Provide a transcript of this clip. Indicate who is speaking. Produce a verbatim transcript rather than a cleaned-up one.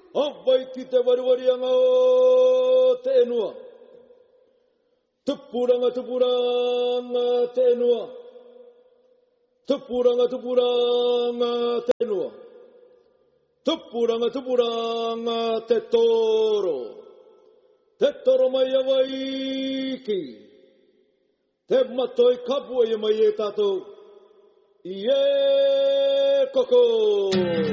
Speaker 1: Abai ki te wariwarianga o te enua. Tupuranga tupuranga te enua. Tupuranga tupuranga te enua. Tupuranga tupuranga te toro. Te toro mai awai ki. Te matoi kapua i mai e tātou. I e koko.